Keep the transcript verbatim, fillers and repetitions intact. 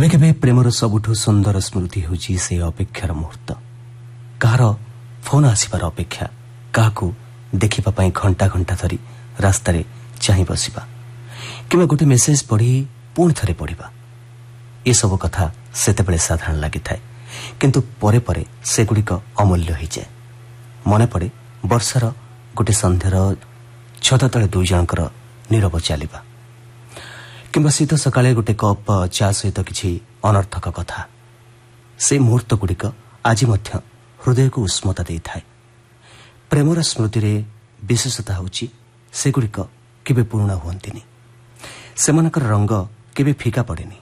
केबे केबे प्रेमर सबुठु सुंदर स्मृति होची से अपेक्षार मुहूर्त कहार फोन आसिबार अपेक्षा काहाकू देखिबा पई घंटा घंटा धरी रास्ता रे चाहि बसिबा किबा गोटे मेसेज पढ़ी पुणी थरे पढ़िबा ये सब कथा सेतेबेले साधारण लागिथाय किंतु परे परे से गुड़िक अमूल्य हो जाए। मन पड़े वर्षार गोटे संध्यार छत तले दुई जनकर नीरव चलवा किंबा शीत सकाळे गोटे कप चा सहित किछि अनर्थक कथा से मुहूर्त गुड़िक आज मध्य हृदय को उष्मता दे थाए। प्रेमर स्मृति रे विशेषता होची से गुड़िक केबे पुराणा हुअंतिनी सेमानकर रंग केबे फीका पड़ेनी